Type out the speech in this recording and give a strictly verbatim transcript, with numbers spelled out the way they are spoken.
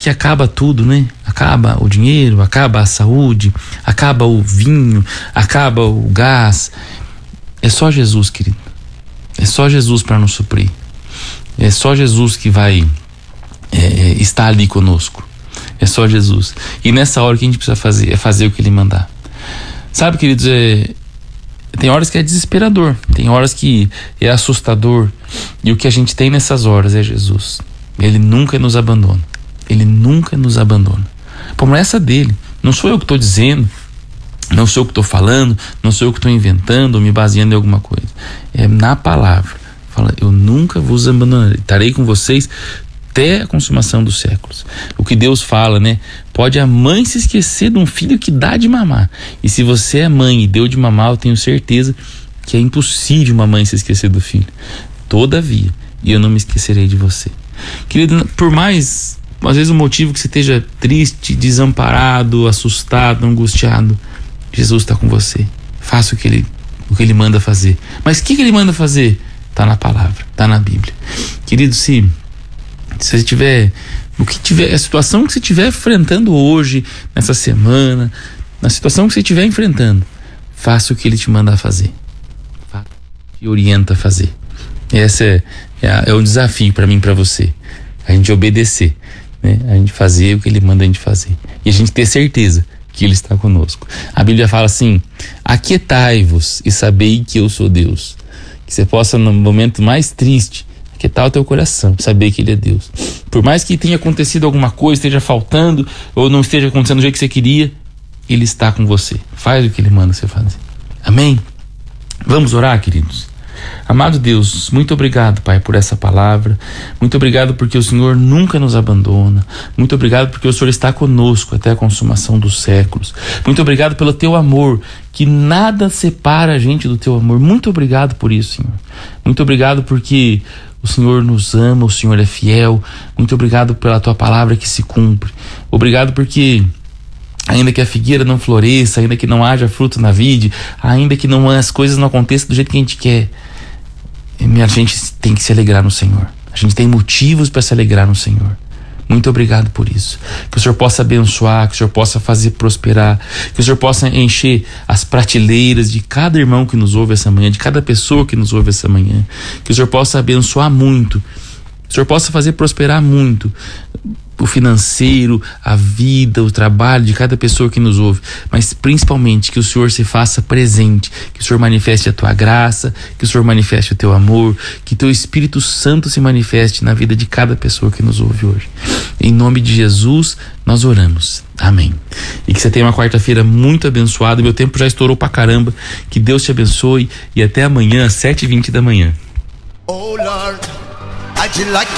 que acaba tudo, né? Acaba o dinheiro, acaba a saúde, acaba o vinho, acaba o gás. É só Jesus, querido. É só Jesus para nos suprir. É só Jesus que vai é, estar ali conosco. É só Jesus. E nessa hora o que a gente precisa fazer é fazer o que Ele mandar. Sabe, queridos, é, tem horas que é desesperador, tem horas que é assustador. E o que a gente tem nessas horas é Jesus. Ele nunca nos abandona. Ele nunca nos abandona. Promessa dele. Não sou eu que estou dizendo, não sou eu que estou falando, não sou eu que estou inventando ou me baseando em alguma coisa. É na palavra. Fala, eu nunca vos abandonarei. Estarei com vocês até a consumação dos séculos. O que Deus fala, né? Pode a mãe se esquecer de um filho que dá de mamar. E se você é mãe e deu de mamar, eu tenho certeza que é impossível uma mãe se esquecer do filho. Todavia, e eu não me esquecerei de você. Querido, por mais, às vezes o motivo que você esteja triste, desamparado, assustado, angustiado, Jesus está com você. Faça o que Ele, o que Ele manda fazer. Mas o que, que Ele manda fazer? Está na palavra, está na Bíblia. Querido, se Se você tiver, o que tiver, a situação que você estiver enfrentando hoje, nessa semana, na situação que você estiver enfrentando, faça o que Ele te mandar fazer. Te orienta a fazer. Esse é, é, é o desafio para mim e para você. A gente obedecer, né? A gente fazer o que Ele manda a gente fazer. E a gente ter certeza que Ele está conosco. A Bíblia fala assim: aquietai-vos e sabei que eu sou Deus. Que você possa, no momento mais triste, que tal o teu coração, saber que Ele é Deus. Por mais que tenha acontecido alguma coisa, esteja faltando, ou não esteja acontecendo do jeito que você queria, Ele está com você. Faz o que Ele manda você fazer. Amém? Vamos orar, queridos? Amado Deus, muito obrigado, Pai, por essa palavra. Muito obrigado porque o Senhor nunca nos abandona. Muito obrigado porque o Senhor está conosco até a consumação dos séculos. Muito obrigado pelo Teu amor, que nada separa a gente do Teu amor. Muito obrigado por isso, Senhor. Muito obrigado porque o Senhor nos ama, o Senhor é fiel. Muito obrigado pela Tua palavra que se cumpre. Obrigado porque, ainda que a figueira não floresça, ainda que não haja fruto na vide, ainda que não, as coisas não aconteçam do jeito que a gente quer, a gente tem que se alegrar no Senhor. A gente tem motivos para se alegrar no Senhor. Muito obrigado por isso. Que o Senhor possa abençoar, que o Senhor possa fazer prosperar, que o Senhor possa encher as prateleiras de cada irmão que nos ouve essa manhã, de cada pessoa que nos ouve essa manhã. Que o Senhor possa abençoar muito, que o Senhor possa fazer prosperar muito o financeiro, a vida, o trabalho de cada pessoa que nos ouve, mas principalmente que o Senhor se faça presente, que o Senhor manifeste a Tua graça, que o Senhor manifeste o Teu amor, que Teu Espírito Santo se manifeste na vida de cada pessoa que nos ouve hoje. Em nome de Jesus, nós oramos. Amém. E que você tenha uma quarta-feira muito abençoada. Meu tempo já estourou pra caramba. Que Deus te abençoe e até amanhã às sete e vinte da manhã. Oh Lord, how'd you like